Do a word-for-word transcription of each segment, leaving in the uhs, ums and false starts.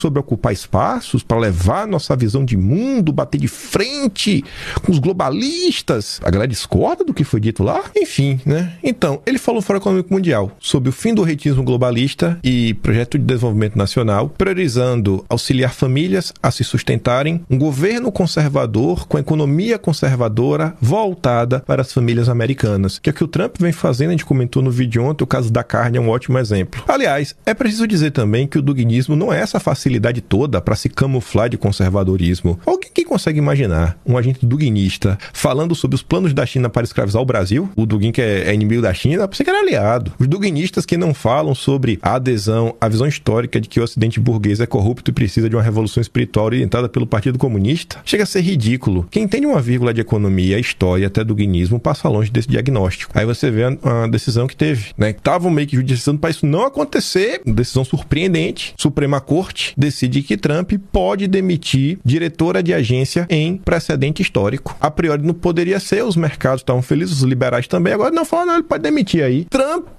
sobre ocupar espaços para levar nossa visão de mundo, bater de frente com os globalistas. A galera discorda do que foi dito lá? Enfim, né? Então, ele falou no Fórum Econômico Mundial sobre o fim do rentismo globalista e projeto de desenvolvimento nacional, priorizando auxiliar famílias a se sustentarem, um governo conservador com economia conservadora voltada para as famílias americanas, que é o que o Trump vem fazendo. A gente comentou no vídeo ontem, o caso da carne é um ótimo exemplo. Aliás, é preciso dizer também que o duguinismo não é essa facilidade toda para se camuflar de conservadorismo. Alguém que consegue imaginar um agente duguinista falando sobre os planos da China para escravizar o Brasil? O Dugin, que é, é inimigo da China, você que era aliado. Os duguinistas que não falam sobre a adesão, a visão histórica de que o ocidente burguês é corrupto e precisa de uma revolução espiritual orientada pelo Partido Comunista, chega a ser ridículo. Quem entende uma vírgula de economia, história, até duguinismo, passa longe desse diagnóstico. Aí você vê a, a decisão que teve, né? Estavam meio que judiciando para isso não acontecer. Decisão surpreendente. Suprema Corte decide que Trump pode demitir diretora de agência em precedente histórico. A priori não poderia ser, os mercados estavam felizes, os liberais também. Agora não falam, não, ele pode demitir aí. Trump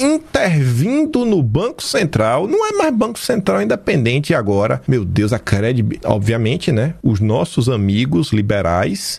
intervindo no Banco Central. Não é mais Banco Central independente agora. Meu Deus, a credibilidade. Obviamente, né? Os nossos amigos liberais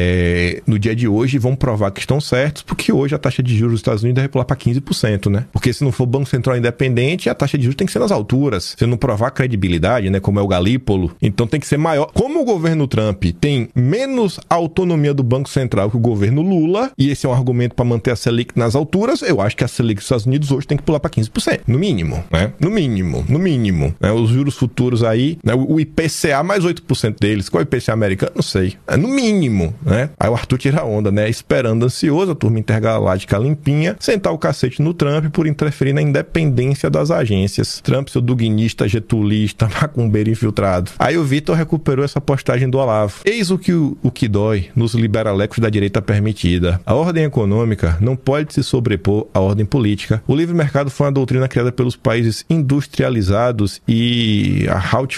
é, no dia de hoje vão provar que estão certos, porque hoje a taxa de juros dos Estados Unidos deve pular para quinze por cento, né? Porque se não for Banco Central independente, a taxa de juros tem que ser nas alturas. Se não provar credibilidade, né? Como é o Galípolo, então tem que ser maior. Como o governo Trump tem menos autonomia do Banco Central que o governo Lula, e esse é um argumento para manter a Selic nas alturas, eu acho que a Selic dos Estados Unidos hoje tem que pular para quinze por cento. No mínimo, né? No mínimo, no mínimo. Né? Os juros futuros aí, né? O I P C A mais oito por cento deles. Qual é o I P C A americano? Não sei. É no mínimo, né? Aí o Arthur tira a onda, né? Esperando ansioso, a turma intergaláctica limpinha, sentar o cacete no Trump por interferir na independência das agências. Trump, seu duguinista, getulista, macumbeiro infiltrado. Aí o Vitor recuperou essa postagem do Olavo. Eis o que, o, o que dói nos liberalecos da direita permitida. A ordem econômica não pode se sobrepor à ordem política. O livre mercado foi uma doutrina criada pelos países industrializados e a Haute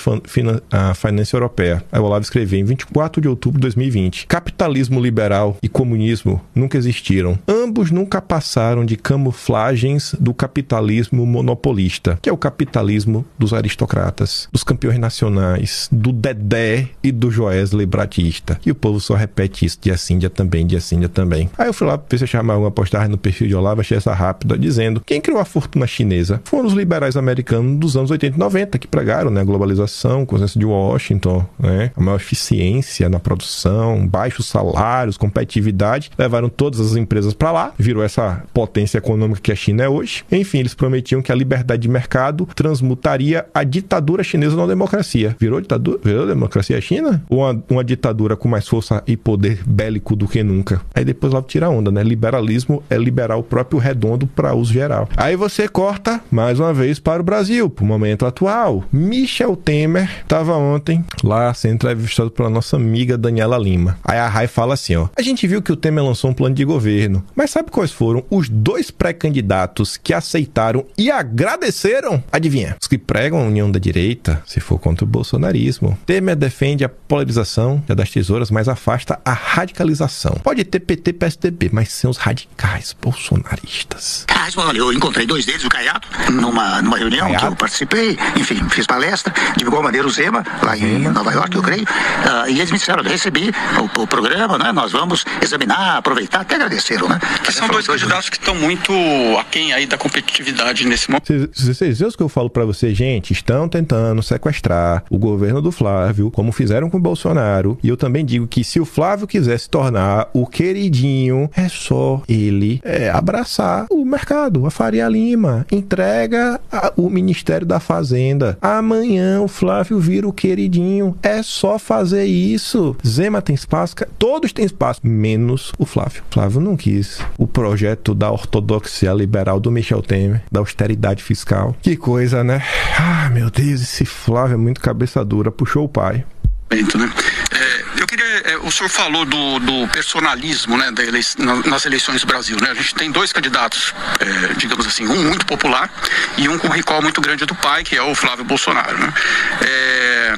Finance Europeia. Aí o Olavo escreveu em vinte e quatro de outubro de dois mil e vinte. Capitalismo liberal e comunismo nunca existiram. Ambos nunca passaram de camuflagens do capitalismo monopolista, que é o capitalismo dos aristocratas, dos campeões nacionais, do Dedé e do Joesley Batista. E o povo só repete isso, dia sim, dia também, dia sim, dia também. Aí eu fui lá ver se eu chamava uma postagem no perfil de Olavo, achei essa rápida, dizendo quem criou a fortuna chinesa foram os liberais americanos dos anos oitenta e noventa, que pregaram, né, a globalização, o consenso de Washington, né, a maior eficiência na produção, baixos salários, competitividade, levaram todas as empresas para lá, virou essa potência econômica que a China é hoje. Enfim, eles prometiam que a liberdade de mercado transmutaria a ditadura chinesa numa democracia. Virou ditadura? Virou democracia a China? Ou uma, uma ditadura com mais força e poder bélico do que nunca? Aí depois lá tira a onda, né? Liberalismo é liberar o próprio redondo para uso geral. Aí você corta, mais uma vez, para o Brasil, para o momento atual. Michel Temer estava ontem lá sendo entrevistado pela nossa amiga Daniela Lima. Aí a Rai fala assim, ó, a gente viu que o Temer lançou um plano de governo, mas sabe quais foram os dois pré-candidatos que aceitaram e agradeceram? Adivinha? Os que pregam a união da direita, se for contra o bolsonarismo. Temer defende a polarização das tesouras, mas afasta a radicalização. Pode ter P T, P S D B, mas são os radicais bolsonaristas. Ah, olha, eu encontrei dois deles, o Caiado, numa, numa reunião Caiado. que eu participei, enfim, fiz palestra, de igual maneira o Zema, lá em Zema. Nova York, eu creio, uh, e eles me disseram, eu recebi o, o programa, né, nós vamos examinar, aproveitar, até agradeceram, né? Que são dois candidatos que estão muito aquém aí da competitividade nesse momento. Vocês viram o que eu falo pra vocês, gente? Estão tentando sequestrar o governo do Flávio, como fizeram com o Bolsonaro, e eu também digo que se o Flávio quiser se tornar o queridinho, é só ele é, abraçar o mercado, a Faria Lima, entrega a, o Ministério da Fazenda. Amanhã o Flávio vira o queridinho, é só fazer isso. Zema tem espaço, todos têm espaço, menos o Flávio. Flávio não quis o projeto da ortodoxia liberal do Michel Temer, da austeridade fiscal. Que coisa, né? Ah, meu Deus, esse Flávio é muito cabeça dura, puxou o pai. Né? É, eu queria, é, o senhor falou do, do personalismo, né, da eleição, nas eleições do Brasil, né? A gente tem dois candidatos, é, digamos assim, um muito popular e um com recall muito grande do pai, que é o Flávio Bolsonaro, né? É, a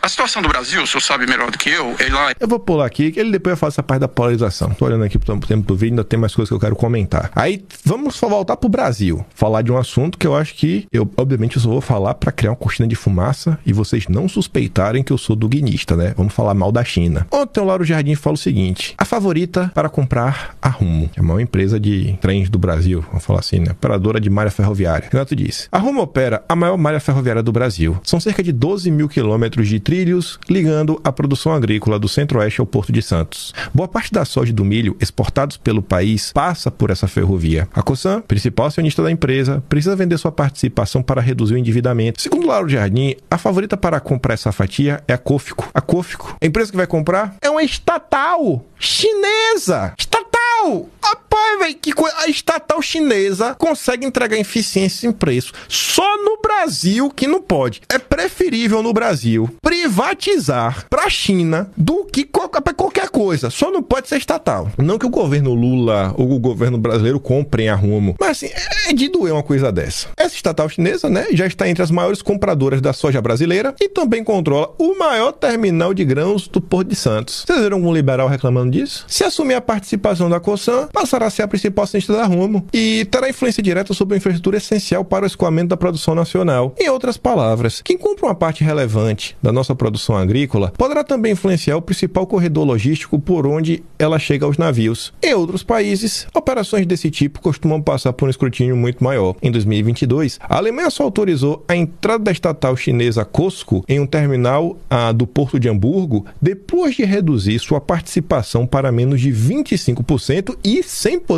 A situação do Brasil, o senhor sabe melhor do que eu, ela... Eu vou pular aqui, que ele depois vai fazer essa parte da polarização. Tô olhando aqui pro tempo do vídeo, ainda tem mais coisas que eu quero comentar. Aí, vamos só voltar pro Brasil. Falar de um assunto que eu acho que, eu obviamente, eu só vou falar pra criar uma cortina de fumaça e vocês não suspeitarem que eu sou duguinista, né? Vamos falar mal da China. Ontem o Lauro Jardim fala o seguinte: a favorita para comprar a Rumo, que é a maior empresa de trens do Brasil, vamos falar assim, né? Operadora de malha ferroviária. Renato disse: a Rumo opera a maior malha ferroviária do Brasil. São cerca de doze mil quilômetros de trilhos ligando a produção agrícola do Centro-Oeste ao Porto de Santos. Boa parte da soja e do milho exportados pelo país passa por essa ferrovia. A Cosan, principal acionista da empresa, precisa vender sua participação para reduzir o endividamento. Segundo Lauro Jardim, a favorita para comprar essa fatia é a Cofco. A Cofco, a empresa que vai comprar, é uma estatal chinesa. Estatal! Rapaz, velho, que coisa. A estatal chinesa consegue entregar eficiência em preço. Só no Brasil que não pode. É preferível no Brasil privatizar pra China do que pra qualquer coisa. Só não pode ser estatal. Não que o governo Lula ou o governo brasileiro comprem a Rumo, mas assim, é de doer uma coisa dessa. Essa estatal chinesa, né, já está entre as maiores compradoras da soja brasileira e também controla o maior terminal de grãos do Porto de Santos. Vocês viram algum liberal reclamando disso? Se assumir a participação da Cosan, passará a ser a principal acionista da Rumo e terá influência direta sobre a infraestrutura essencial para o escoamento da produção nacional. Em outras palavras, quem compra uma parte relevante da nossa produção agrícola poderá também influenciar o principal corredor logístico por onde ela chega aos navios. Em outros países, operações desse tipo costumam passar por um escrutínio muito maior. Em dois mil e vinte e dois, a Alemanha só autorizou a entrada da estatal chinesa COSCO em um terminal ah, do Porto de Hamburgo depois de reduzir sua participação para menos de vinte e cinco por cento e sem poder